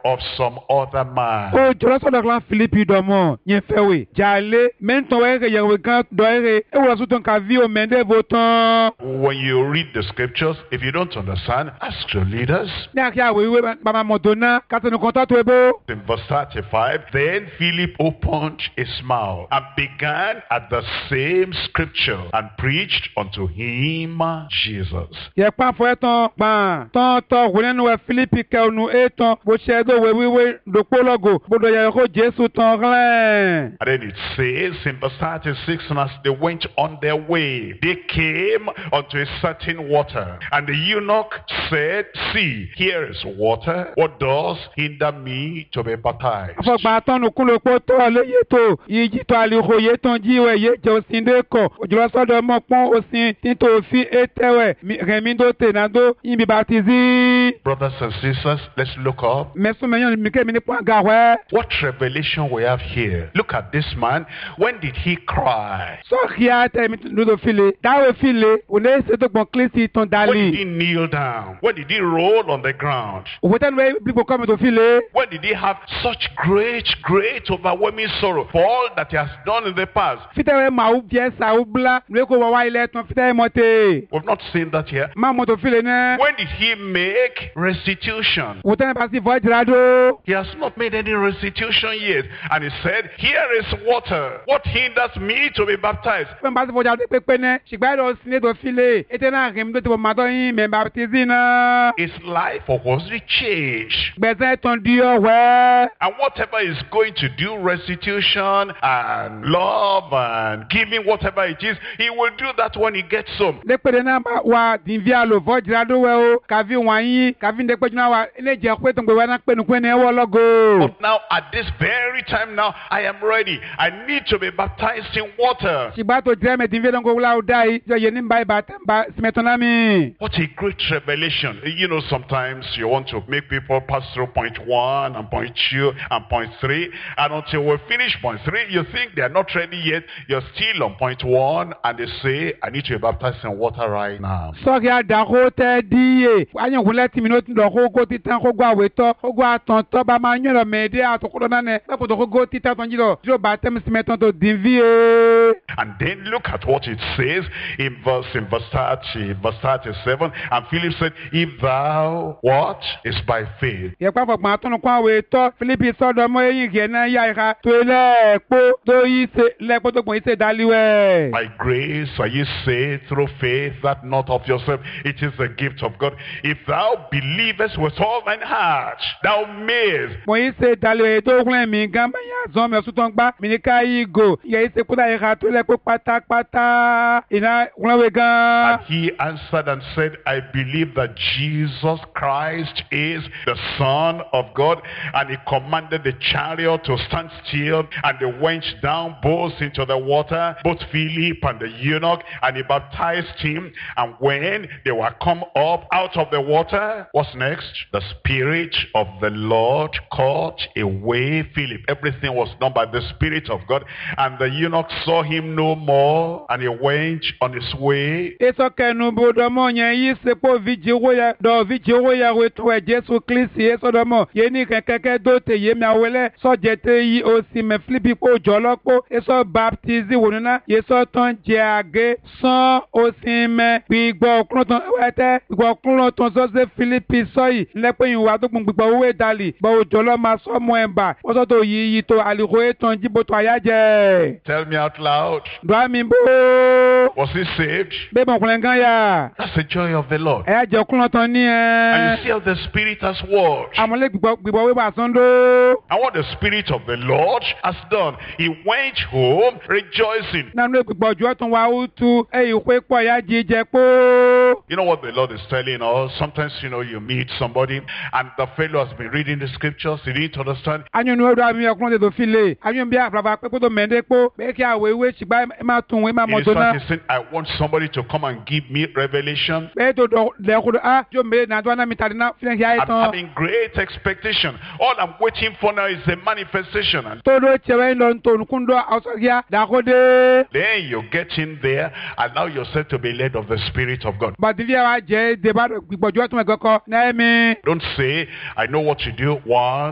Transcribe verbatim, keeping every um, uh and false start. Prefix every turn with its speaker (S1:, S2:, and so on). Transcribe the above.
S1: of some other man.
S2: O jọlọ sọdọ kan Filipi dọmọ yẹn fẹwe jale mẹntọn wẹrẹ yẹwò kan dọrẹ ewúrọ sọtọn ka vi o mẹndẹ bó tán.
S1: When you read the scriptures, if you don't understand, ask your leaders.
S2: Ní àkíyà wíwé bàbá mọ̀tò náà kátó kan tó ebo.
S1: In verse thirty-five, then Philip opened his mouth and began at the same scripture and preached unto him Jesus.
S2: Yẹ kpa fọ ẹtàn gbàn tán tọ wọnẹnu wẹ Filipi kẹwùnú ètàn bó ṣe ẹdọ wẹ wíwé dòpólọgò gbọdọ yẹ kó Jésù tán rẹ.
S1: And then it says in verse thirty-six, and as they went on their way, they came unto a certain water. And the eunuch said, see, here is water. What does hinder me to be baptized?
S2: Afọgbà tọ́nu kúlò pọ̀ tọ́ léyè tó yíjí tó àlìkò yé tán jíwẹ̀ yé jẹ́ òsín dé kọ̀ òjòlá sọ́dọ̀ mọ́ pọ́n òsín títò òfin ètẹ́wẹ̀ rẹ̀mí tó tènádó yín baptizi.
S1: Brothers and sisters, let's look up.
S2: Mẹ́sùn mẹ́yàn mi kémi ní pọ́n àgàwẹ́.
S1: What revelation we have here? Look at this man. When did he cry?
S2: Sọ́ọ̀kì àtẹ̀mí ló file dáwọ̀ file òní ṣètò gbọ̀n kílísì tán
S1: When did
S2: dálì.
S1: he kneel down? When did he roll on the ground?
S2: Òwòtẹ́nu wẹ́ bíbọ̀ kọ́mi tó file.
S1: When did he have such great, great, overwhelming sorrow for all that he has done in the past?
S2: Fitẹ́wẹ́ màá bí ẹ̀sà ó bla lóko wà wá ilẹ̀ tán fitẹ́wẹ́ mọ́tẹ́.
S1: We've not seen that here.
S2: Má mọ́tò file náà.
S1: When did he make restitution?
S2: Òwòtẹ́nu bá sì fọ́ ìjìládó.
S1: He has not made any restitution yet. And he said, here is water. What hinders me to be baptized?
S2: Fẹ́mi bá sì fọjá dé pépé náà ṣùgbọ́n ẹ̀rọ sílé tó file ètè náà rìn mí tó ti bọ̀ màtọ́ yín mẹ́ baptizi náà.
S1: His life was the change.
S2: Gbẹ̀sẹ̀ tán di ọ̀wẹ́.
S1: And whatever is going to do, restitution and love and giving, whatever it is, he will do that when he gets home.
S2: Lépèdè náà bá wa dìnví àlò fọ́ ìjìládó wẹ̀ o kàfi wọ̀nyí kàfi ndé péjú náà wa ilé jẹ́ pé tó ń gbé wa náà pẹ̀lú pé ní ẹwọ́ lọ́gọ́.
S1: But now, at this very time now, I am ready. I need to be baptized in water.
S2: Ṣìgbà tó jẹ́ mẹ́ dìnví ẹ̀dọ́gbọ̀ wúlá ó dá yìí jọ yẹ ní báyìí bá tẹ̀ bá sìmẹ́tọ́ náà mi.
S1: What a great revelation. You know, sometimes you want to make people pass through point one and point two and point three. And until we finish point three, you think they are not ready yet. You're still on point one and they say, I need to be baptized in water right now.
S2: Sọ́ọ̀kì àdàkó tẹ́ díye. Ayọ̀kúnlẹ̀ tì mí ló ti dọ̀ kó kó títàn kó gbọ́ àwẹ̀ tọ́ kó gbọ́ àtàn tọ́ bá máa ń yọ̀rọ̀ mẹ́ẹ̀dẹ́ àtọkọ́dọ̀ náà nẹ. Pẹ́pọ̀ tó kó gó títàn tó ń jìlọ. Yóò bá tẹ́mi sìmẹ́tọ́ tó dìnví e.
S1: And then look at what it says in verse in verse thirty, verse thirty-seven. And Philip said, if thou what is by faith.
S2: Yẹ̀pá fọ̀gbọ̀n àtúnú kún àwẹ̀ tọ́ Fílípì sọ́dọ̀ mọ́ eyín ìgẹ̀ náà yá ìka tó lẹ́ẹ̀pọ̀ tó yí ṣe lẹ́ẹ̀pọ̀ tó gbọ̀n yí ṣe dálíwẹ̀.
S1: By grace are ye saved through faith, that not of yourself. It is the gift of God. If thou believest with all thine heart, thou mayest.
S2: Mo yí ṣe dálíwẹ̀ tó kún ẹ̀mí gan bá yà zọ́n mi ọ̀sùn tó ń gbá mi ní ká yí gò yẹ yí ṣe kúndà ìka tó lẹ́ẹ̀pọ̀ pátápátá iná kúnlẹ̀wé gan.
S1: And he answered and said, I believe that Jesus Christ is the Son of God. And he commanded the chariot to stand still, and they went down both into the water, both Philip and the eunuch, and he baptized him. And when they were come up out of the water, what's next? The Spirit of the Lord caught away Philip. Everything was done by the Spirit of God. And the eunuch saw him no more, and he went on his way.
S2: Eso kẹnu bodò mọ̀ yẹn yí sepo vijì owó ya dọ̀ vijì owó ya wo tó ẹ̀ Jésù Kristi eso dọ̀ mọ̀ yé ní kẹ̀kẹ́kẹ́ dó tè yé mi àwẹ̀lẹ̀ sọ̀jẹ̀ tè yí o sì mẹ́ Fílípì kó jọ lọ́pọ̀ eso baptizi wò nínú yé sọ tán jẹ àgé sàn o sì mẹ́ gbígbọ́ ọkùnrin tán wẹ́tẹ́ gbígbọ́ ọkùnrin tán sọ́sẹ́ Fílípì sọ́yì lẹ́pẹ́ yìí wà tó gbọ̀n gbígbọ́ owó ìdálì gbọ́ òjò lọ́ máa sọ́ mọ́ ẹ̀ bà ó sọ́ tó yí yí tó àlìkò ètò jíbo tó àyà jẹ.
S1: Tell me out loud.
S2: Dùn àmì bó.
S1: Was he saved?
S2: Bẹ́ẹ̀ mọ̀ ọkùnrin gan yà.
S1: That's the joy of the Lord.
S2: Ẹ jẹ́ ọkùnrin tán ní ẹ.
S1: And you see how the Spirit has worked.
S2: Àmọ́lé gbígbọ́ gbígbọ́ wíwà sọ́ndó.
S1: And what the Spirit of the Lord has done, he went home rejoicing.
S2: Nánú gbígbọ́ ojú ọ̀tún wa ó tu ẹ̀yìn pé pọ̀ ya jíjẹ pé.
S1: You know what the Lord is telling us? Sometimes, you know, you meet somebody and the fellow has been reading the scriptures, he didn't understand.
S2: Anyọ̀ ní ọdún àmì ọkùnrin tètò fi lè. Anyọ̀ bí àpàlàpà pé kó tó mẹ́ndé pé bẹ́ẹ̀ kí àwọ̀ ewé ṣùgbọ́n ẹ máa tún ẹ máa mọ̀ tó náà.
S1: He said, I want somebody to come and give me revelation.
S2: Bẹ́ẹ̀ tó lẹ́kọ̀ọ́ ah yóò mẹ́lẹ̀ náà tó wá náà mi tàdí náà fílẹ̀ kí á yẹ
S1: I'm
S2: tán.
S1: having great expectation. All I'm waiting for now is a manifestation. And
S2: tó ló tiẹ̀ lọ tó nkúndọ̀ àwòsàkíyà dàkódé.
S1: then you get in there, allow yourself to be led of the Spirit of God.
S2: Bàtí fíyà wá jẹ́ dèbà gbígbọ́jú ọ̀tún ẹ̀kọ́kọ́ náà mi.
S1: Don't say, I know what to do. One,